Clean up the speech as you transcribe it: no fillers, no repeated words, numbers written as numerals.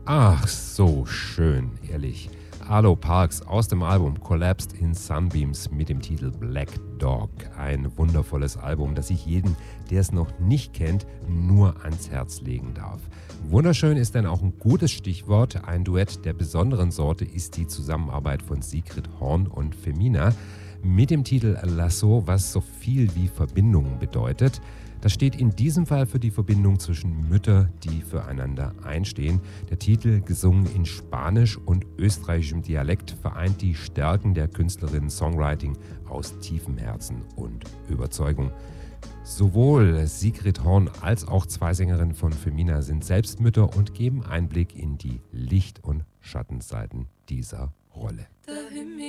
Ach, so schön, ehrlich. Arlo Parks aus dem Album Collapsed in Sunbeams mit dem Titel Black Dog. Ein wundervolles Album, das ich jeden, der es noch nicht kennt, nur ans Herz legen darf. Wunderschön ist dann auch ein gutes Stichwort. Ein Duett der besonderen Sorte ist die Zusammenarbeit von Sigrid Horn und Femina mit dem Titel Lasso, was so viel wie Verbindung bedeutet. Das steht in diesem Fall für die Verbindung zwischen Müttern, die füreinander einstehen. Der Titel, gesungen in Spanisch und österreichischem Dialekt, vereint die Stärken der Künstlerin Songwriting aus tiefem Herzen und Überzeugung. Sowohl Sigrid Horn als auch zwei Sängerinnen von Femina sind selbst Mütter und geben Einblick in die Licht- und Schattenseiten dieser Rolle.